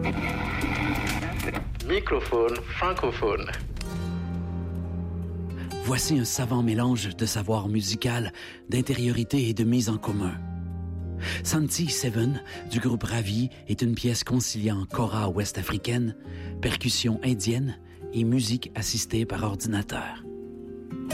Microphone francophone. Voici un savant mélange de savoir musical, d'intériorité et de mise en commun. Santi Seven, du groupe Ravi, est une pièce conciliant kora ouest-africaine, percussion indienne et musique assistée par ordinateur.